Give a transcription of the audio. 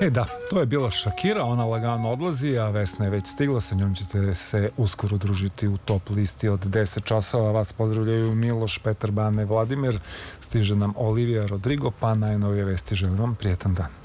E da, to je bila Shakira, ona lagano odlazi, a Vesna je već stigla, sa njom ćete se uskoro družiti u top listi od 10 časova. Vas pozdravljaju Miloš, Petar, Bane, Vladimir, stiže nam Olivija, Rodrigo, pa najnovije vesti, želim vam prijetan dan.